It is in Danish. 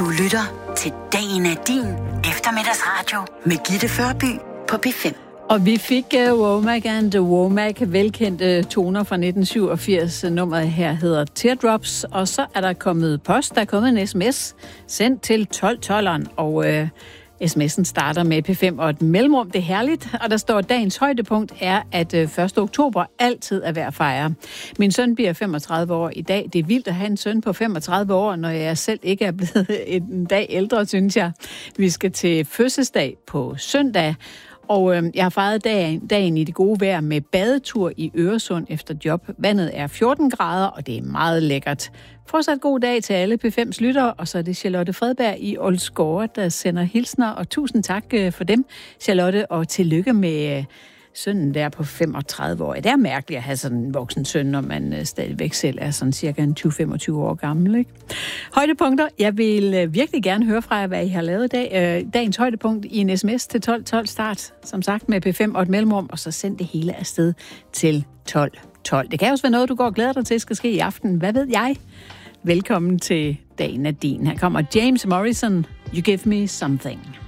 Du lytter til Dagen er din eftermiddagsradio med Gitte Førby på P5. Og vi fik Womack and Womack, velkendte toner fra 1987. Nummeret her hedder Teardrops, og så er der kommet post, der er kommet en sms sendt til 1212'eren, og sms'en starter med P5 og et mellemrum. Det er herligt, og der står, at dagens højdepunkt er, at 1. oktober altid er værd at fejre. Min søn bliver 35 år i dag. Det er vildt at have en søn på 35 år, når jeg selv ikke er blevet en dag ældre, synes jeg. Vi skal til fødselsdag på søndag, og jeg har fejret dagen i det gode vejr med badetur i Øresund efter job. Vandet er 14 grader, og det er meget lækkert. Fortsat god dag til alle P5's lyttere, og så er det Charlotte Fredberg i Ålsgårde, der sender hilsner, og tusind tak for dem, Charlotte, og tillykke med sønnen der på 35 år. Det er mærkeligt at have sådan en voksen søn, når man stadigvæk selv er sådan cirka 20-25 år gammel, ikke? Højdepunkter. Jeg vil virkelig gerne høre fra jer, hvad I har lavet i dag. Dagens højdepunkt i en sms til 1212 start, som sagt med P5 og et mellemrum, og så send det hele afsted til 1212. Det kan også være noget, du går og glæder dig til, skal ske i aften. Hvad ved jeg? Velkommen til Dagen er din. Her kommer James Morrison, You Give Me Something.